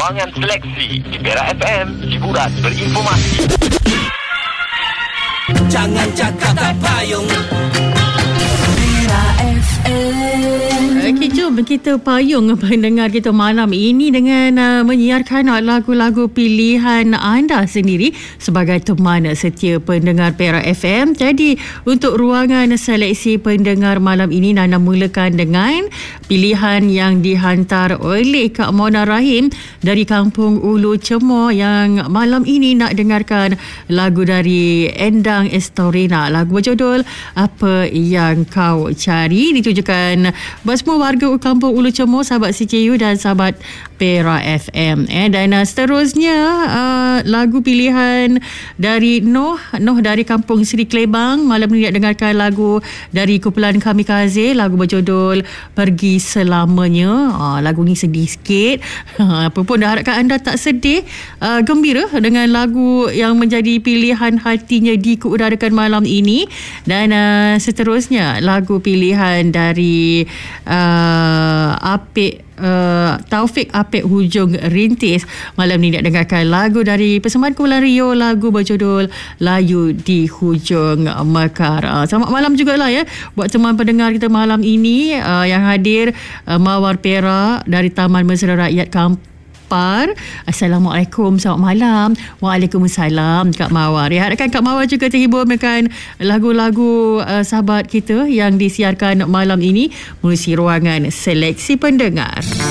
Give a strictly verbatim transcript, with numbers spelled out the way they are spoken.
Ruangan Seleksi di Perak F M. Hiburan berinformasi. Jangan cakap tak payung. Okey, jom kita payung pendengar kita malam ini dengan uh, menyiarkan lagu-lagu pilihan anda sendiri sebagai teman setia pendengar Perak F M. Jadi, untuk ruangan seleksi pendengar malam ini, Nana mulakan dengan pilihan yang dihantar oleh Kak Mona Rahim dari Kampung Ulu Cemor yang malam ini nak dengarkan lagu dari Endang Estorina. Lagu berjudul Apa Yang Kau Cari, ditujukan buat semua warga Kampung Ulu Cemor, sahabat C K U dan sahabat Perak F M. Eh, dan uh, seterusnya uh, lagu pilihan dari Noh Noh dari Kampung Seri Klebang. Malam ni nak dengarkan lagu dari kumpulan Kamikaze, lagu berjudul Pergi Selamanya. uh, Lagu ni sedih sikit. Apa pun dah harapkan anda tak sedih, uh, gembira dengan lagu yang menjadi pilihan hatinya diudarakan malam ini. Dan uh, seterusnya lagu pilihan dari uh, Apik Uh, Taufik Apik Hujung Rintis. Malam ni nak dengarkan lagu dari Persembahan Kumpulan Rio, lagu berjudul Layu di Hujung Mekar. uh, Selamat malam jugalah ya buat teman pendengar kita malam ini uh, yang hadir, uh, Mawar Perak dari Taman Mesra Rakyat Kampar. Assalamualaikum, selamat malam. Waalaikumsalam Kak Mawar. Ya, harapkan Kak Mawar juga terhibur dengan lagu-lagu uh, sahabat kita yang disiarkan malam ini melalui ruangan seleksi pendengar.